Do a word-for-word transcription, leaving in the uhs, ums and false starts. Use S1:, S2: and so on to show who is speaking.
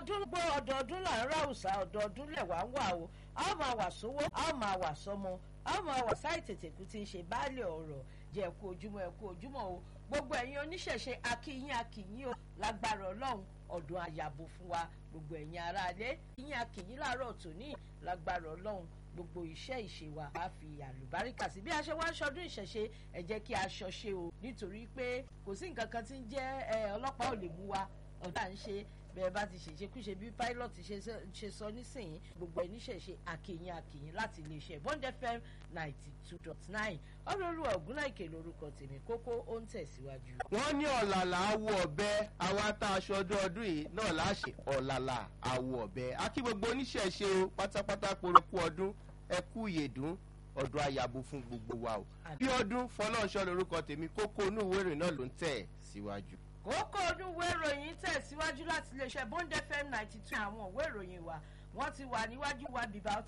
S1: ọdọọdún gbọ́ ọdọọdún là ń ráùsà ọdọọdún lẹ̀ wá ń wà o a ó máa wà sówó a ó máa wà sọmọ a ó máa wà sáì tètèkú tí ń ṣe baálé ọ̀rọ̀ jẹ́ ẹ̀kú ojúmọ́ ẹ̀kú ojúmọ́ o gbogbo ẹ̀yin oníṣẹ̀ṣe akíyín akíyín o lágbára ọlọ́run ọdún àyàbò fún wa gbogbo ẹ̀yin aráalé yín akíyín láàárọ̀ tòní lágbára ọlọ́run gbogbo iṣẹ́ ìṣe wa á fi àlùbáríkà sí bí a ṣe wá ń ṣọdún ìṣẹ̀ṣe ẹ jẹ́ kí a ṣọṣe o nítorí pé kò sí nǹkan kan tí ń jẹ́ ọlọ́pàá ò lè mú wa ọ̀dà ń ṣe bẹ́ẹ̀ bá ti ṣèṣekúṣe bí pilot ṣe sọ nísìnyí gbogbo ẹni ṣẹ̀ṣe àkìyìn àkìyìn láti iléeṣẹ́ Bond F M ninety two dot nine Ọlọ́run Ògúnnáìkè lórúkọ tèmi kókó ó ń tẹ̀síwájú.
S2: wọ́n ní ọ̀làlà àwọ̀ ọ̀bẹ àwa tá a ṣọdún ọdún yìí náà láṣẹ ọ̀làlà àwọ̀ ọ̀bẹ akí gbogbo oníṣẹ̀ṣe o pátápátá poropó ọdún ẹkú ìyèdún ọdún àyàbò fún gbogbo wa o. bí ọdún fọlọ́ọ̀ṣọ́ lórúkọ tèmi kókó inú ìwé ìròyìn náà ló ń tẹ̀ síwájú.
S1: kókó ọdún ìwé ìròyìn tẹ̀síwájú láti iléeṣẹ́ Bond F M ninety two àwọn ìwé ìròyìn wa wọ́n ti wà níwájú wa bíbá